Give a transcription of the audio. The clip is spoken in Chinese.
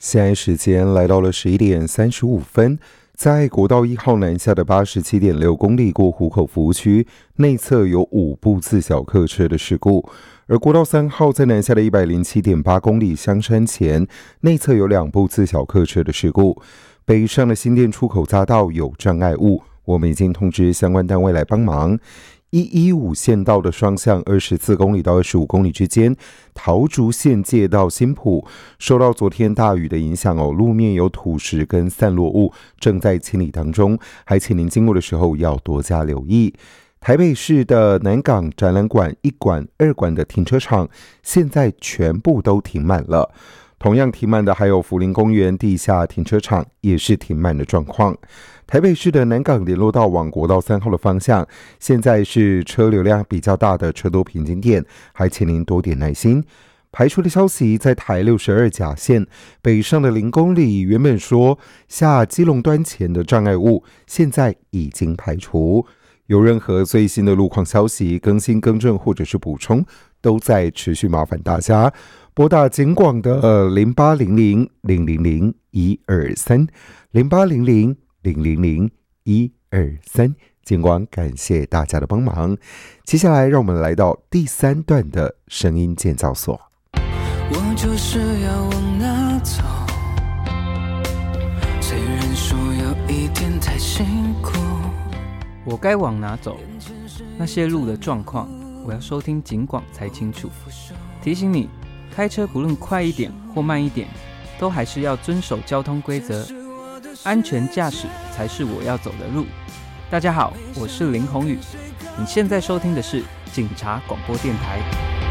现在时间来到了11点35分，在国道1号南下的 87.6 公里过湖口服务区内侧有5部自小客车的事故，而国道3号在南下的 107.8 公里香山前内侧有2部自小客车的事故。北上的新店出口匝道有障碍物，我们已经通知相关单位来帮忙。115线道的双向24公里到25公里之间，桃竹线界到新埔，受到昨天大雨的影响路面有土石跟散落物，正在清理当中，还请您经过的时候要多加留意。台北市的南港展览馆1馆、2馆的停车场现在全部都停满了。同样停满的还有福林公园地下停车场，也是停满的状况。台北市的南港联络道往国道3号的方向，现在是车流量比较大的车多瓶颈点，还请您多点耐心。排除的消息，在台62甲线北上的0公里，原本说下基隆端前的障碍物，现在已经排除。有任何最新的路况消息更新更正或者是补充，都在持续麻烦大家拨打警广的0800-000-123 0800-000-123，警广感谢大家的帮忙。接下来让我们来到第3段的声音建造所。 我就是要往哪走，虽然说有一点太辛苦， 我该往哪走？那些路的状况，我要收听警广才清楚。提醒你，开车不论快一点或慢一点，都还是要遵守交通规则，安全驾驶才是我要走的路。大家好，我是林宏宇，你现在收听的是警察广播电台。